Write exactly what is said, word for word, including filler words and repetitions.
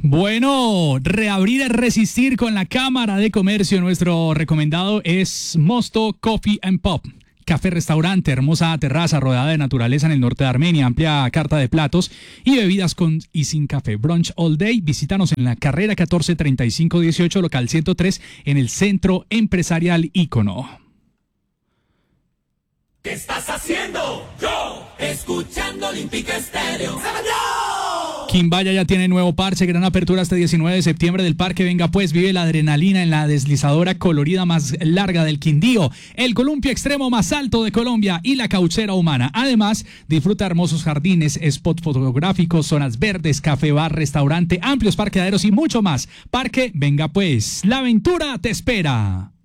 Bueno, reabrir es resistir con la Cámara de Comercio. Nuestro recomendado es Mosto Coffee and Pop. Café restaurante, hermosa terraza rodeada de naturaleza en el norte de Armenia, amplia carta de platos y bebidas con y sin café. Brunch all day. Visítanos en la carrera catorce treinta y cinco dieciocho, local ciento tres, en el Centro Empresarial Ícono. ¿Qué estás haciendo? Yo, escuchando Olímpica Estéreo. Quimbaya ya tiene nuevo parche, gran apertura este diecinueve de septiembre del parque. Venga pues, vive la adrenalina en la deslizadora colorida más larga del Quindío, el columpio extremo más alto de Colombia y la cauchera humana. Además, disfruta hermosos jardines, spots fotográficos, zonas verdes, café, bar, restaurante, amplios parqueaderos y mucho más. Parque Venga pues, la aventura te espera.